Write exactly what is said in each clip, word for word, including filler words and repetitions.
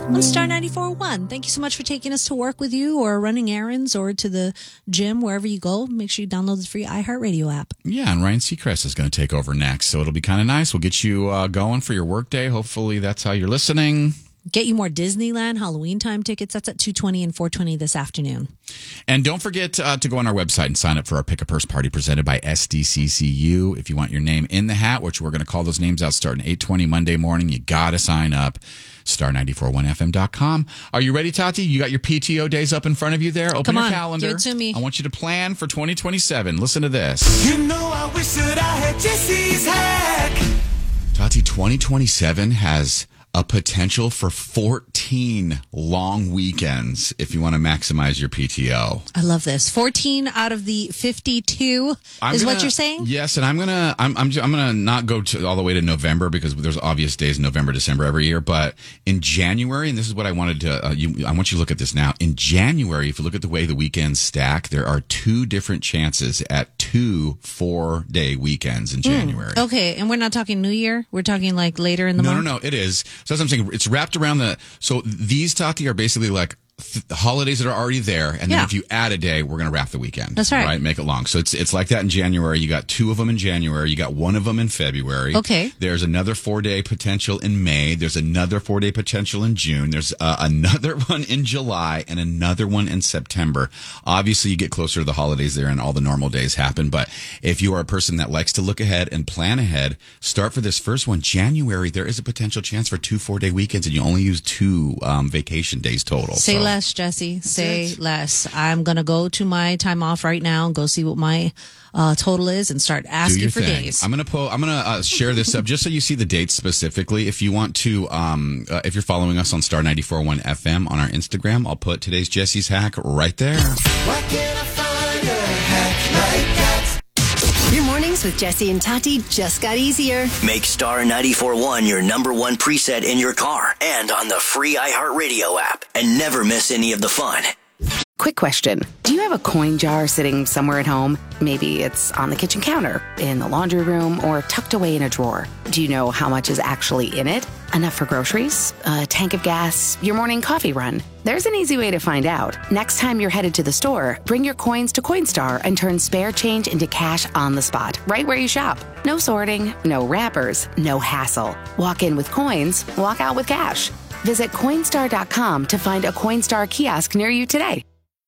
on Star ninety-four point one. Thank you so much for taking us to work with you or running errands or to the gym, wherever you go. Make sure you download the free iHeartRadio app. Yeah, and Ryan Seacrest is going to take over next, so it'll be kind of nice. We'll get you uh, going for your workday. Hopefully that's how you're listening. Get you more Disneyland Halloween time tickets. That's at two twenty and four twenty this afternoon. And don't forget uh, to go on our website and sign up for our Pick a Purse party presented by S D C C U. If you want your name in the hat, which we're going to call those names out starting eight twenty Monday morning, you got to sign up. star nine four one f m dot com. Are you ready, Tati? You got your P T O days up in front of you there? Open Come your on, calendar. give it to me. I want you to plan for twenty twenty-seven. Listen to this. You know I wish that I had Jesse's hack. Tati, twenty twenty-seven has a potential for fourteen long weekends if you want to maximize your P T O. I love this. fourteen out of the fifty-two I'm is gonna, what you're saying? Yes, and I'm gonna I'm I'm, I'm gonna not go to all the way to November because there's obvious days in November, December every year. But in January, and this is what I wanted to, uh, you, I want you to look at this now. In January, if you look at the way the weekends stack, there are two different chances at two four day weekends in January. Mm, okay, and we're not talking New Year. We're talking like later in the no, month. No, no, it is. So that's what I'm saying. It's wrapped around the. So these, Tati, are basically like th- holidays that are already there, and then Yeah. if you add a day, we're going to wrap the weekend. That's right. Right, make it long. So it's it's like that in January. You got two of them in January. You got one of them in February. Okay. There's another four day potential in May. There's another four day potential in June. There's uh, another one in July and another one in September. Obviously, you get closer to the holidays there, and all the normal days happen. But if you are a person that likes to look ahead and plan ahead, start for this first one. January, there is a potential chance for two four day weekends, and you only use two um, vacation days total. Say so. less, Jesse. Say it. less. I'm going to go to my time off right now and go see what my uh, total is and start Do asking your for thing. days. I'm gonna po- I'm gonna uh, share this up just so you see the dates specifically. If you want to, um, uh, if you're following us on Star ninety-four point one F M on our Instagram, I'll put today's Jesse's hack right there. Why can't I find a hack like that? Your mornings with Jesse and Tati just got easier. Make Star ninety-four point one your number one preset in your car and on the free iHeartRadio app. And never miss any of the fun. Quick question. Do you have a coin jar sitting somewhere at home? Maybe it's on the kitchen counter, in the laundry room, or tucked away in a drawer. Do you know how much is actually in it? Enough for groceries? A tank of gas? Your morning coffee run? There's an easy way to find out. Next time you're headed to the store, bring your coins to Coinstar and turn spare change into cash on the spot, right where you shop. No sorting, no wrappers, no hassle. Walk in with coins, walk out with cash. Visit Coinstar dot com to find a Coinstar kiosk near you today.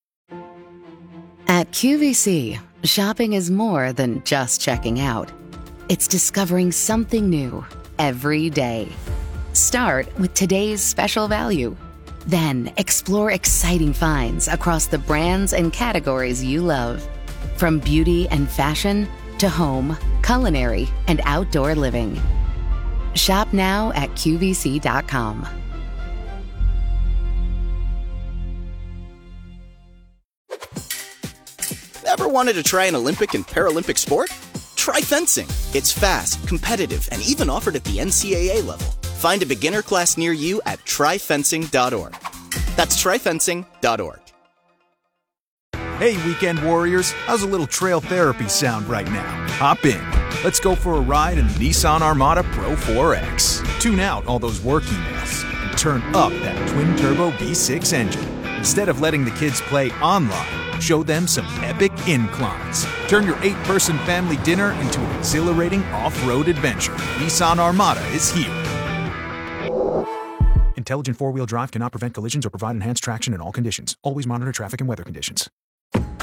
At Q V C, shopping is more than just checking out. It's discovering something new every day. Start with today's special value. Then explore exciting finds across the brands and categories you love. From beauty and fashion to home, culinary, and outdoor living. Shop now at Q V C dot com. Ever wanted to try an Olympic and Paralympic sport? Try fencing. It's fast, competitive, and even offered at the N C A A level. Find a beginner class near you at try fencing dot org. That's try fencing dot org. Hey, weekend warriors, how's a little trail therapy sound right now? Hop in. Let's go for a ride in the Nissan Armada Pro four X. Tune out all those work emails and turn up that twin-turbo V six engine. Instead of letting the kids play online, show them some epic inclines. Turn your eight-person family dinner into an exhilarating off-road adventure. Nissan Armada is here. Intelligent four-wheel drive cannot prevent collisions or provide enhanced traction in all conditions. Always monitor traffic and weather conditions.